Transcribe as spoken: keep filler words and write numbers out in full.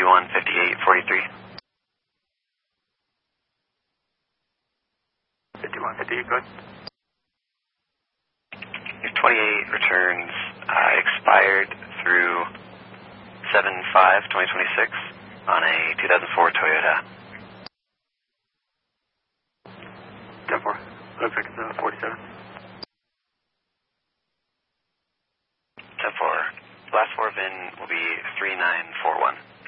fifty-one fifty-eight forty-three. fifty-one fifty-eight, good. Your twenty-eight returns uh, expired through seven five twenty twenty-six on a two thousand four Toyota. ten four. Looks like it's uh, forty-seven. ten four. Last four V I N will be three nine four one.